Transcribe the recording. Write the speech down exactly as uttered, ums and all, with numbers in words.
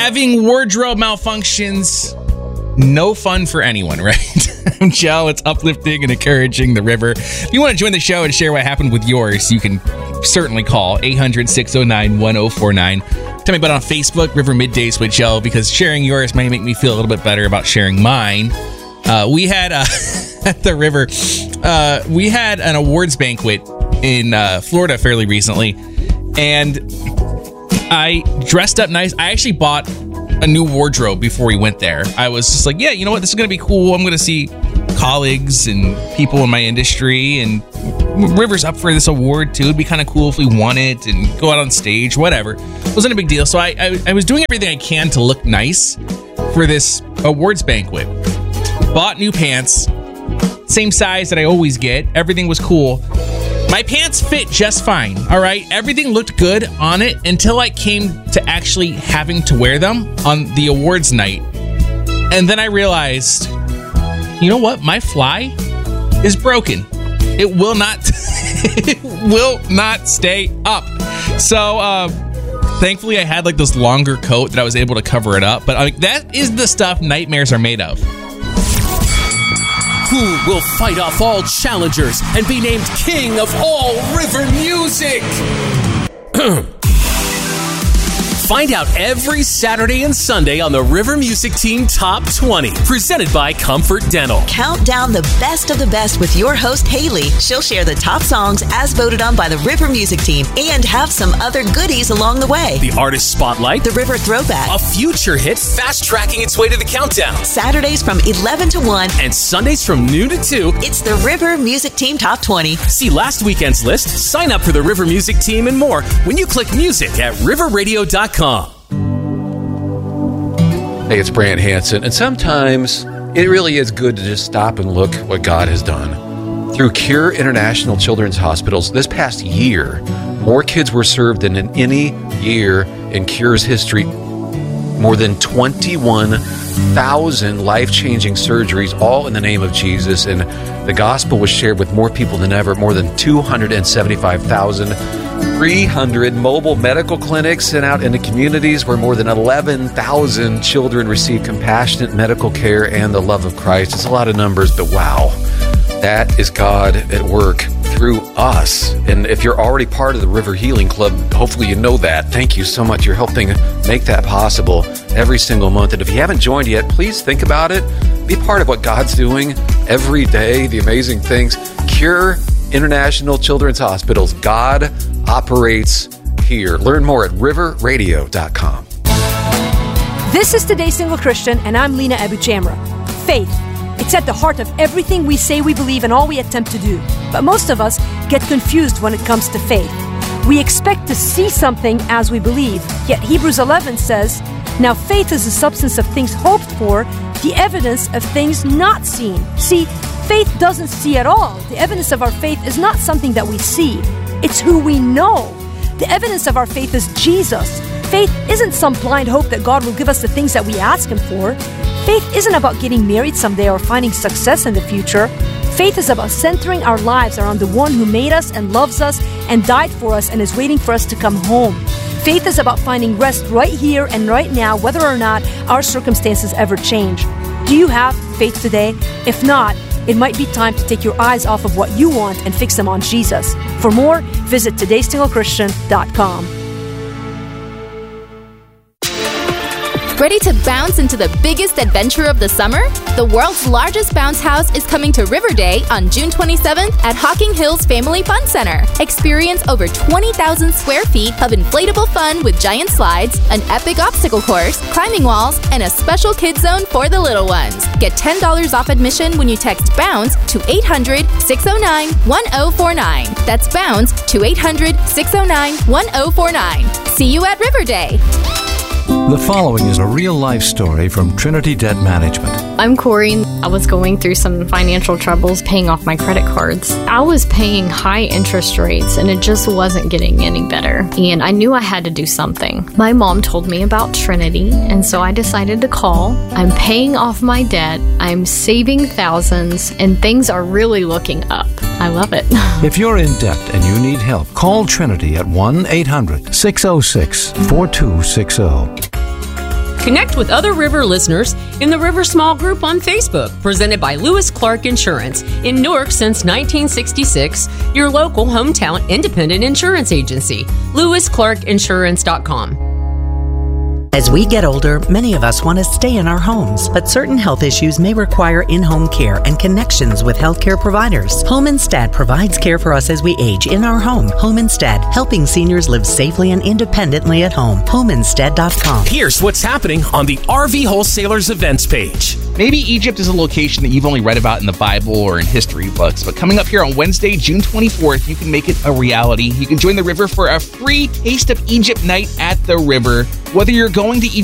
Having wardrobe malfunctions, no fun for anyone, right? I'm Joe. It's uplifting and encouraging the river. If you want to join the show and share what happened with yours, you can certainly call eight hundred, six oh nine, one oh four nine. Tell me about it on Facebook, River Middays with Joe, because sharing yours may make me feel a little bit better about sharing mine. Uh, we had uh, at the river, uh, we had an awards banquet in uh, Florida fairly recently, and I dressed up nice. I actually bought a new wardrobe before we went there. I was just like, yeah, you know what? This is going to be cool. I'm going to see colleagues and people in my industry, and River's up for this award too. It'd be kind of cool if we won it and go out on stage, whatever. It wasn't a big deal. So I, I, I was doing everything I can to look nice for this awards banquet. Bought new pants, same size that I always get. Everything was cool. My pants fit just fine, all right? Everything looked good on it until I came to actually having to wear them on the awards night. And then I realized, you know what? My fly is broken. It will not, it will not stay up. So, uh, thankfully I had like this longer coat that I was able to cover it up. But like, that is the stuff nightmares are made of. Who will fight off all challengers and be named king of all river music? Find out every Saturday and Sunday on the River Music Team Top twenty, presented by Comfort Dental. Count down the best of the best with your host, Haley. She'll share the top songs as voted on by the River Music Team and have some other goodies along the way. The Artist Spotlight. The River Throwback. A future hit fast-tracking its way to the countdown. Saturdays from eleven to one. And Sundays from noon to two. It's the River Music Team Top twenty. See last weekend's list, sign up for the River Music Team and more when you click music at river radio dot com. Hey, it's Brant Hansen, and sometimes it really is good to just stop and look what God has done. Through Cure International Children's Hospitals, this past year, more kids were served than in any year in Cure's history. More than twenty-one thousand life-changing surgeries, all in the name of Jesus, and the gospel was shared with more people than ever. More than two hundred seventy-five thousand three hundred mobile medical clinics sent out into communities where more than eleven thousand children receive compassionate medical care and the love of Christ. It's a lot of numbers, but wow, that is God at work through us. And if you're already part of the River Healing Club, hopefully you know that. Thank you so much. You're helping make that possible every single month. And if you haven't joined yet, please think about it. Be part of what God's doing every day, the amazing things. Cure International Children's Hospitals. God operates here. Learn more at river radio dot com. This is Today's Single Christian, and I'm Lena Abuchamra. Faith. It's at the heart of everything we say we believe and all we attempt to do. But most of us get confused when it comes to faith. We expect to see something as we believe, yet Hebrews eleven says, "Now faith is the substance of things hoped for, the evidence of things not seen." See, faith doesn't see at all. The evidence of our faith is not something that we see. It's who we know. The evidence of our faith is Jesus. Faith isn't some blind hope that God will give us the things that we ask Him for. Faith isn't about getting married someday or finding success in the future. Faith is about centering our lives around the one who made us and loves us and died for us and is waiting for us to come home. Faith is about finding rest right here and right now, whether or not our circumstances ever change. Do you have faith today? If not, it might be time to take your eyes off of what you want and fix them on Jesus. For more, visit todays single christian dot com. Ready to bounce into the biggest adventure of the summer? The world's largest bounce house is coming to River Day on June twenty-seventh at Hocking Hills Family Fun Center. Experience over twenty thousand square feet of inflatable fun with giant slides, an epic obstacle course, climbing walls, and a special kids zone for the little ones. Get ten dollars off admission when you text BOUNCE to eight hundred, six oh nine, one oh four nine. That's BOUNCE to eight hundred, six oh nine, one oh four nine. See you at River Day. The following is a real-life story from Trinity Debt Management. I'm Corey. I was going through some financial troubles paying off my credit cards. I was paying high interest rates and it just wasn't getting any better. And I knew I had to do something. My mom told me about Trinity, and so I decided to call. I'm paying off my debt, I'm saving thousands, and things are really looking up. I love it. If you're in debt and you need help, call Trinity at one eight hundred, six oh six, four two six oh. Connect with other River listeners in the River Small Group on Facebook, presented by Lewis Clark Insurance. In Newark since nineteen sixty-six, your local hometown independent insurance agency. lewis clark insurance dot com. As we get older, many of us want to stay in our homes, but certain health issues may require in-home care and connections with healthcare providers. Home Instead provides care for us as we age in our home. Home Instead, helping seniors live safely and independently at home. home instead dot com. Here's what's happening on the R V Wholesalers events page. Maybe Egypt is a location that you've only read about in the Bible or in history books, but coming up here on Wednesday, June twenty-fourth, you can make it a reality. You can join the River for a free Taste of Egypt night at the River. Whether you're going to Egypt